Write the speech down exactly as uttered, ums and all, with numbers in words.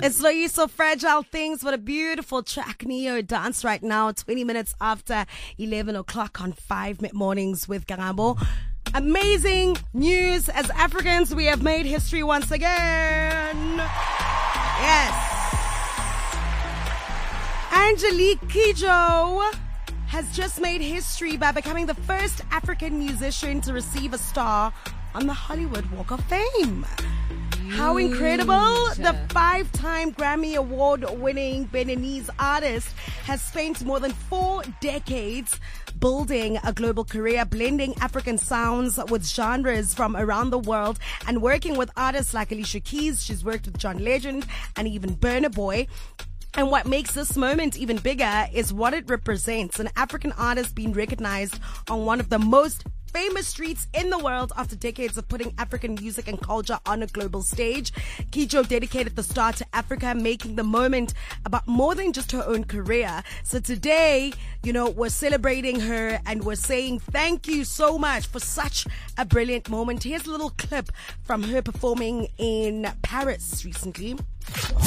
It's Loyiso Fragile Things. What a beautiful track. Neo dance right now, twenty minutes after eleven o'clock on five Mornings with Garabo. Amazing news. As Africans, we have made history once again. Yes. Angelique Kidjo has just made history by becoming the first African musician to receive a star on the Hollywood Walk of Fame. How incredible! The five-time Grammy Award-winning Beninese artist has spent more than four decades building a global career, blending African sounds with genres from around the world and working with artists like Alicia Keys. She's worked with John Legend and even Burna Boy. And what makes this moment even bigger is what it represents. An African artist being recognized on one of the most famous streets in the world after decades of putting African music and culture on a global stage. Kidjo dedicated the star to Africa, making the moment about more than just her own career. So today, you know, we're celebrating her and we're saying thank you so much for such a brilliant moment. Here's a little clip from her performing in Paris recently.